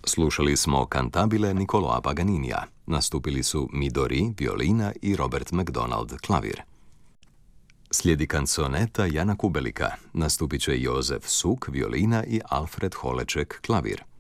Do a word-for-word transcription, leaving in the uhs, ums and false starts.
Slušali smo kantabile Niccolò Paganinija. Nastupili su Midori, violina i Robert McDonald, klavir. Slijedi kanzoneta Jana Kubelika. Nastupit će Jozef Suk, violina i Alfred Holeček, klavir.